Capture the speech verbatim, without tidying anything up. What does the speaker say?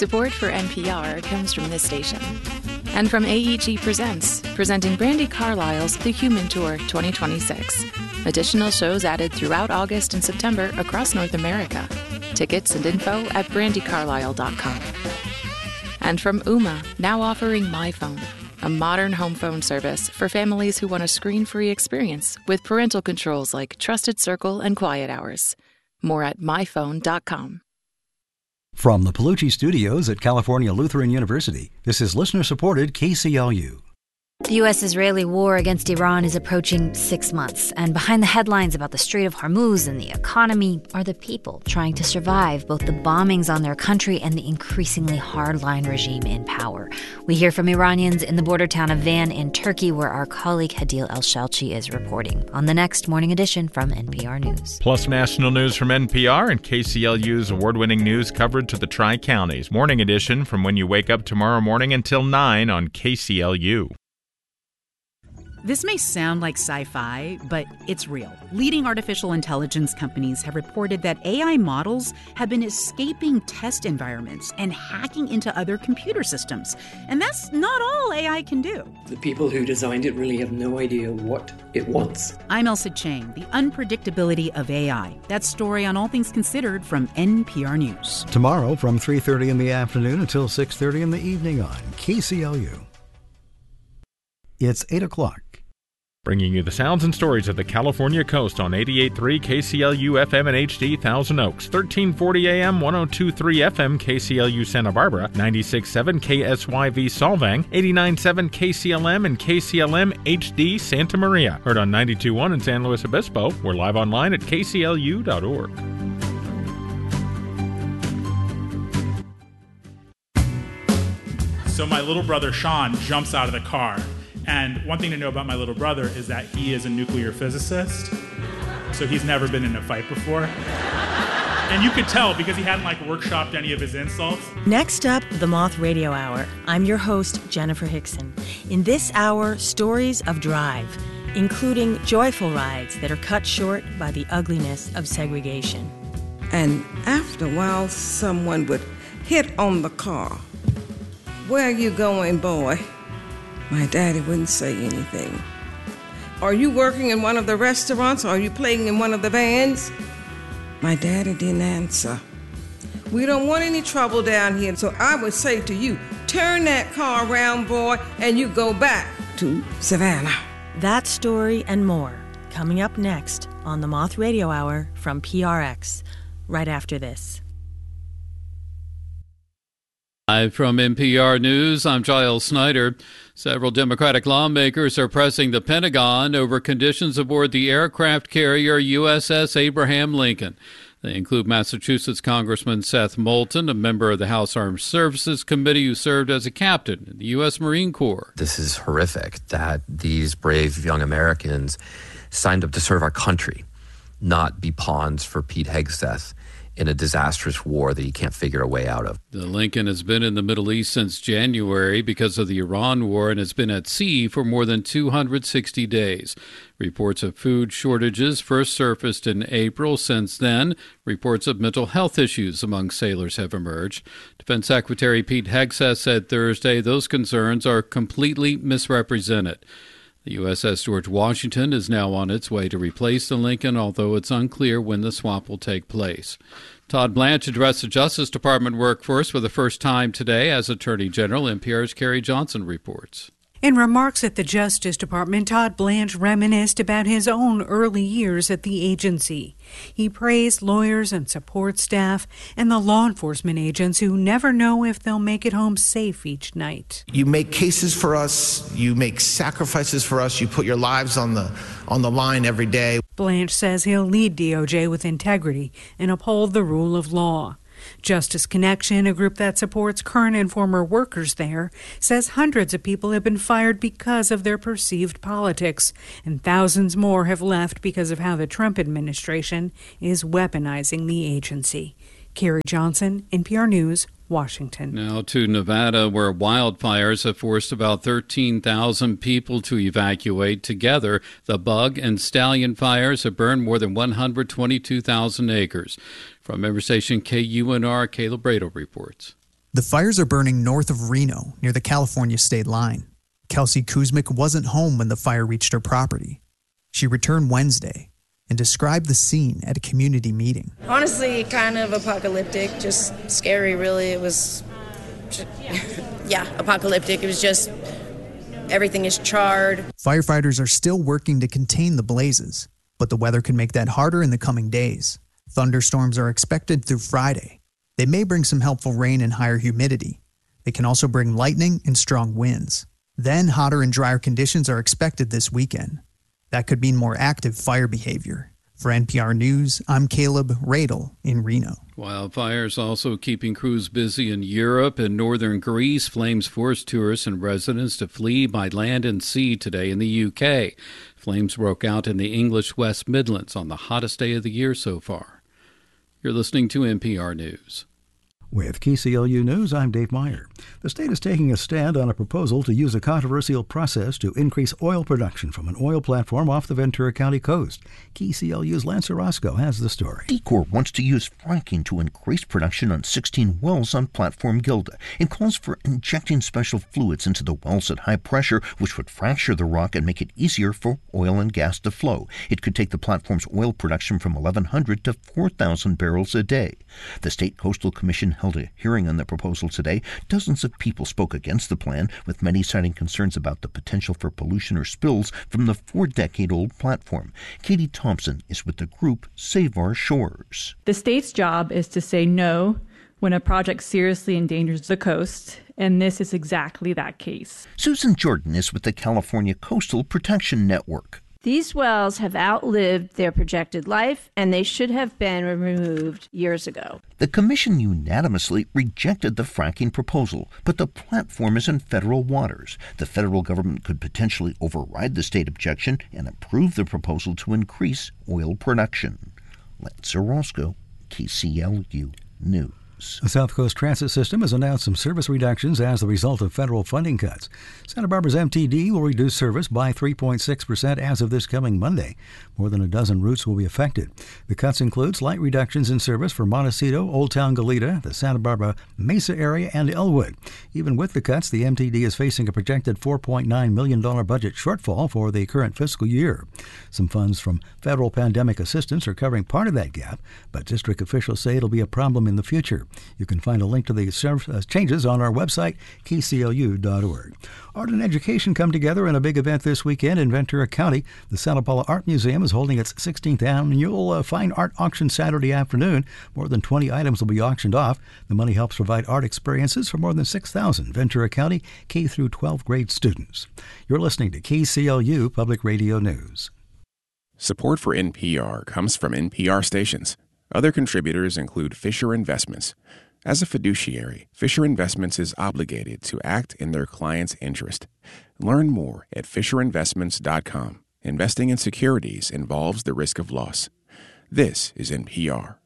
Support for N P R comes from this station. And from A E G Presents, presenting Brandi Carlile's The Human Tour twenty twenty-six. Additional shows added throughout August and September across North America. Tickets and info at brandi carlile dot com. And from Ooma, now offering MyPhone, a modern home phone service for families who want a screen-free experience with parental controls like Trusted Circle and Quiet Hours. More at my phone dot com. From the Palucci Studios at California Lutheran University, this is listener-supported K C L U. The U S-Israeli war against Iran is approaching six months, and behind the headlines about the Strait of Hormuz and the economy are the people trying to survive both the bombings on their country and the increasingly hardline regime in power. We hear from Iranians in the border town of Van in Turkey, where our colleague Hadil El-Shalchi is reporting on the next Morning Edition from N P R News. Plus national news from N P R and K C L U's award-winning news coverage to the Tri-Counties. Morning Edition from when you wake up tomorrow morning until nine on K C L U. This may sound like sci-fi, but it's real. Leading artificial intelligence companies have reported that A I models have been escaping test environments and hacking into other computer systems. And that's not all A I can do. The people who designed it really have no idea what it wants. I'm Elsa Chang, the unpredictability of A I. That story on All Things Considered from N P R News. Tomorrow from three thirty in the afternoon until six thirty in the evening on K C L U. It's eight o'clock. Bringing you the sounds and stories of the California coast on eighty-eight point three K C L U F M and H D Thousand Oaks, thirteen forty A M, one oh two point three F M K C L U Santa Barbara, ninety-six point seven K S Y V Solvang, eighty-nine point seven K C L M and K C L M H D Santa Maria. Heard on ninety-two point one in San Luis Obispo. We're live online at K C L U dot org. So my little brother Sean jumps out of the car. And one thing to know about my little brother is that he is a nuclear physicist. So he's never been in a fight before. And you could tell because he hadn't like workshopped any of his insults. Next up, the Moth Radio Hour. I'm your host, Jennifer Hickson. In this hour, stories of drive, including joyful rides that are cut short by the ugliness of segregation. And after a while, someone would hit on the car. Where are you going, boy? My daddy wouldn't say anything. Are you working in one of the restaurants? Are you playing in one of the bands? My daddy didn't answer. We don't want any trouble down here, so I would say to you, turn that car around, boy, and you go back to Savannah. That story and more coming up next on the Moth Radio Hour from P R X, right after this. Live from N P R News, I'm Giles Snyder. Several Democratic lawmakers are pressing the Pentagon over conditions aboard the aircraft carrier U S S Abraham Lincoln. They include Massachusetts Congressman Seth Moulton, a member of the House Armed Services Committee who served as a captain in the U S Marine Corps. This is horrific that these brave young Americans signed up to serve our country, not be pawns for Pete Hegseth in a disastrous war that he can't figure a way out of. The Lincoln has been in the Middle East since January because of the Iran war and has been at sea for more than two hundred sixty days. Reports of food shortages first surfaced in April. Since then, reports of mental health issues among sailors have emerged. Defense Secretary Pete Hegseth said Thursday those concerns are completely misrepresented. The U S S George Washington is now on its way to replace the Lincoln, although it's unclear when the swap will take place. Todd Blanche addressed the Justice Department workforce for the first time today as Attorney General. N P R's Carrie Johnson reports. In remarks at the Justice Department, Todd Blanche reminisced about his own early years at the agency. He praised lawyers and support staff and the law enforcement agents who never know if they'll make it home safe each night. You make cases for us, you make sacrifices for us, you put your lives on the on the line every day. Blanche says he'll lead D O J with integrity and uphold the rule of law. Justice Connection, a group that supports current and former workers there, says hundreds of people have been fired because of their perceived politics, and thousands more have left because of how the Trump administration is weaponizing the agency. Carrie Johnson, N P R News, Washington. Now to Nevada, where wildfires have forced about thirteen thousand people to evacuate. Together, the Bug and Stallion fires have burned more than one hundred twenty-two thousand acres. From member station K U N R, Caleb Brado reports. The fires are burning north of Reno, near the California state line. Kelsey Kuzmic wasn't home when the fire reached her property. She returned Wednesday and described the scene at a community meeting. Honestly, kind of apocalyptic, just scary, really. It was, just, yeah, apocalyptic. It was just, everything is charred. Firefighters are still working to contain the blazes, but the weather could make that harder in the coming days. Thunderstorms are expected through Friday. They may bring some helpful rain and higher humidity. They can also bring lightning and strong winds. Then hotter and drier conditions are expected this weekend. That could mean more active fire behavior. For N P R News, I'm Caleb Radel in Reno. Wildfires also keeping crews busy in Europe and northern Greece. Flames forced tourists and residents to flee by land and sea today in the U K. Flames broke out in the English West Midlands on the hottest day of the year so far. You're listening to N P R News. With K C L U News, I'm Dave Meyer. The state is taking a stand on a proposal to use a controversial process to increase oil production from an oil platform off the Ventura County coast. K C L U's Lance Orozco has the story. DECOR wants to use fracking to increase production on sixteen wells on Platform Gilda. It calls for injecting special fluids into the wells at high pressure, which would fracture the rock and make it easier for oil and gas to flow. It could take the platform's oil production from eleven hundred to four thousand barrels a day. The State Coastal Commission held a hearing on the proposal today. Dozens of people spoke against the plan, with many citing concerns about the potential for pollution or spills from the four-decade-old platform. Katie Thompson is with the group Save Our Shores. The state's job is to say no when a project seriously endangers the coast, and this is exactly that case. Susan Jordan is with the California Coastal Protection Network. These wells have outlived their projected life, and they should have been removed years ago. The commission unanimously rejected the fracking proposal, but the platform is in federal waters. The federal government could potentially override the state objection and approve the proposal to increase oil production. Lance Orozco, K C L U News. The South Coast Transit System has announced some service reductions as a result of federal funding cuts. Santa Barbara's M T D will reduce service by three point six percent as of this coming Monday. More than a dozen routes will be affected. The cuts include slight reductions in service for Montecito, Old Town Goleta, the Santa Barbara Mesa area, and Elwood. Even with the cuts, the M T D is facing a projected four point nine million dollars budget shortfall for the current fiscal year. Some funds from federal pandemic assistance are covering part of that gap, but district officials say it'll be a problem in the future. You can find a link to these changes on our website, K C L U dot org. Art and education come together in a big event this weekend in Ventura County. The Santa Paula Art Museum is holding its sixteenth annual uh, Fine Art Auction Saturday afternoon. More than twenty items will be auctioned off. The money helps provide art experiences for more than six thousand Ventura County K through twelfth grade students. You're listening to K C L U Public Radio News. Support for N P R comes from N P R stations. Other contributors include Fisher Investments. As a fiduciary, Fisher Investments is obligated to act in their client's interest. Learn more at fisher investments dot com. Investing in securities involves the risk of loss. This is N P R.